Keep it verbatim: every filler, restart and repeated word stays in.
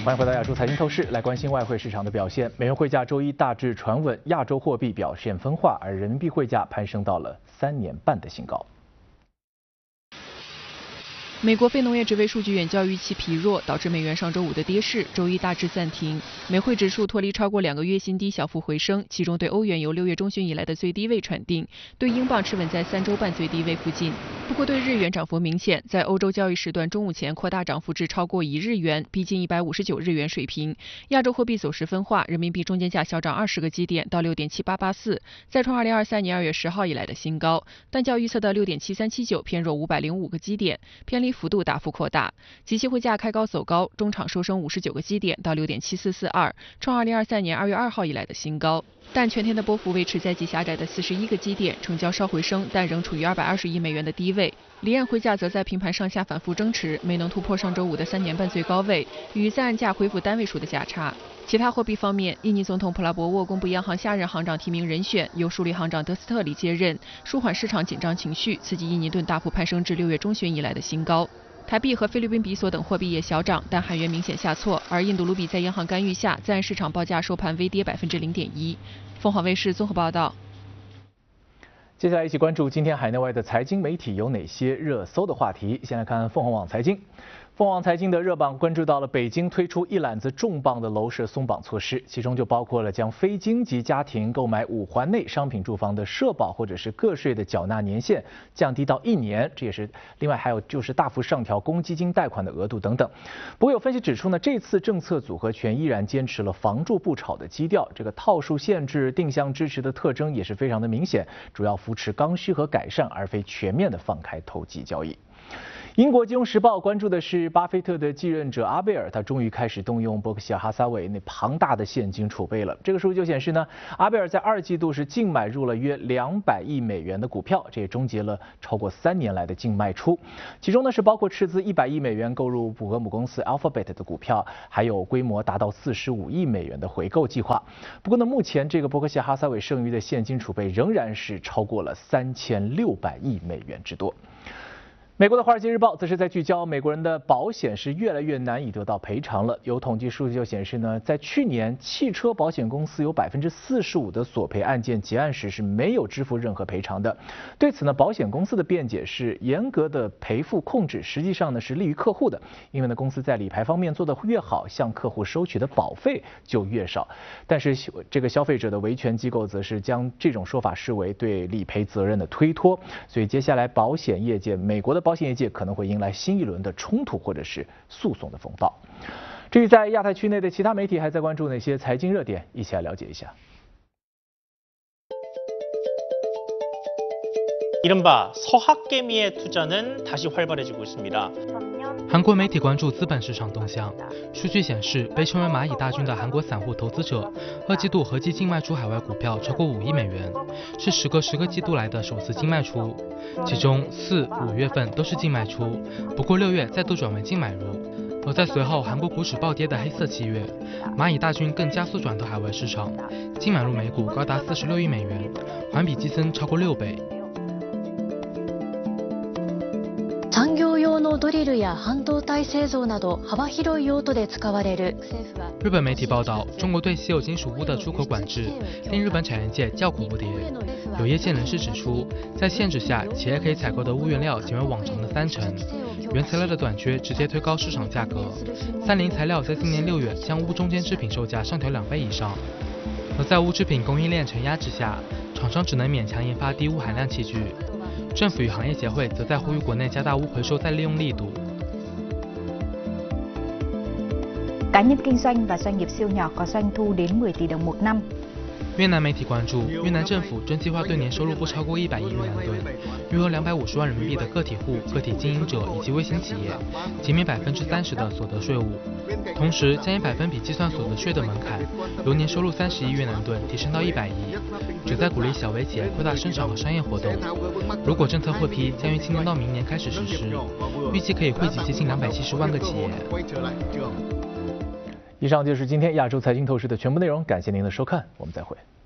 欢迎回到亚洲财经透视，来关心外汇市场的表现。美元汇价周一大致传稳，亚洲货币表现分化，而人民币汇价攀升到了三年半的新高。 美国非农业职位数据远较预期疲弱，导致美元上周五的跌势，周一大致暂停。美汇指数脱离超过两个月新低，小幅回升，其中对欧元由六月中旬以来的最低位喘定，对英镑持稳在三周半最低位附近。不过对日元涨幅明显，在欧洲交易时段中午前扩大涨幅至超过一日元，逼近一百五十九日元水平。亚洲货币走势分化，人民币中间价小涨二十个基点到六点七八八四，再创二零二三年二月十号以来的新高，但较预测的六点七三七九偏弱五百零五个基点，偏离幅度大幅扩大。即期汇价开高走高，中场收升五十九个基点到六点七四四二，创二零二三年二月二号以来的新高。但全天的波幅维持在极狭窄的四十一个基点，成交稍回升，但仍处于二百二十亿美元的低位。离岸汇价则在平盘上下反复争持，没能突破上周五的三年半最高位，与在岸价恢复单位数的价差。其他货币方面，印尼总统普拉博沃公布央行下任行长提名人选，由署理行长德斯特里接任，舒缓市场紧张情绪，刺激印尼盾大幅攀升至六月中旬以来的新高。台币和菲律宾比索等货币也小涨，但韩元明显下挫，而印度卢比在央行干预下，在岸市场报价收盘微跌百分之零点一。凤凰卫视综合报道。 接下来一起关注今天海内外的财经媒体有哪些热搜的话题。先来看凤凰网财经。凤凰财经的热榜关注到了北京推出一揽子重磅的楼市松绑措施，其中就包括了将非京级家庭购买五环内商品住房的社保或者是个税的缴纳年限降低到一年，这也是另外还有就是大幅上调公积金贷款的额度等等。不过有分析指出呢，这次政策组合拳依然坚持了房住不炒的基调，这个套数限制、定向支持的特征也是非常的明显，主要扶持刚需和改善，而非全面的放开投机交易。英国金融时报关注的是巴菲特的继任者阿贝尔，他终于开始动用伯克希尔哈撒韦那庞大的现金储备了。这个数据就显示呢，阿贝尔在二季度是净买入了约两百亿美元的股票，这也终结了超过三年来的净卖出。其中呢是包括斥资一百亿美元购入谷歌母公司 Alphabet 的股票，还有规模达到四十五亿美元的回购计划。不过呢，目前这个伯克希尔哈撒韦剩余的现金储备仍然是超过了三千六百亿美元之多。美国的《华尔街日报》则是在聚焦美国人的保险是越来越难以得到赔偿了。有统计数据就显示呢，在去年汽车保险公司有百分之四十五的索赔案件结案时是没有支付任何赔偿的。对此呢，保险公司的辩解是严格的赔付控制实际上呢是利于客户的，因为呢公司在理赔方面做得越好，向客户收取的保费就越少。但是这个消费者的维权机构则是将这种说法视为对理赔责任的推脱，所以接下来保险业界美国的保险业界可能会迎来新一轮的冲突或者是诉讼的风暴。至于在亚太区内的其他媒体还在关注哪些财经热点，一起来了解一下。 이른바 서학개미의 투자는 다시 활발해지고 있습니다. 韩国媒体关注资本市场动向，数据显示，被称为蚂蚁大军的韩国散户投资者，二季度合计净卖出海外股票超过五亿美元，是时隔十个季度来的首次净卖出。其中四、五月份都是净卖出，不过六月再度转为净买入。而在随后韩国股指暴跌的黑色七月，蚂蚁大军更加速转投海外市场，净买入美股高达四十六亿美元，环比激增超过六倍。 産業用のドリルや半導体製造など幅広い用途で使われる。 日本媒体报道，中国对稀有金属钨的出口管制令日本产业界叫苦不迭。有业界人士指出，在限制下，企业可以采购的钨原料仅为往常的三成，原材料的短缺直接推高市场价格。三菱材料在今年六月将钨中间制品售价上调两倍以上。而在钨制品供应链承压之下，厂商只能勉强研发低钨含量器具。 政府与行业协会则在呼吁国内加大钨回收再利用力度。 Cá nhân kinh doanh và doanh nghiệp siêu nhỏ có doanh thu đến mười tỷ đồng một năm。 越南媒体关注，越南政府正计划对年收入不超过一百亿越南盾，约合两百五十万人民币的个体户、个体经营者以及微型企业，减免百分之三十的所得税务，同时将以百分比计算所得税的门槛，由年收入三十亿越南盾提升到一百亿，旨在鼓励小微企业扩大生产和商业活动。如果政策获批，将于今年到明年开始实施，预计可以惠及接近两百七十万个企业。 以上就是今天亚洲财经透视的全部内容，感谢您的收看，我们再会。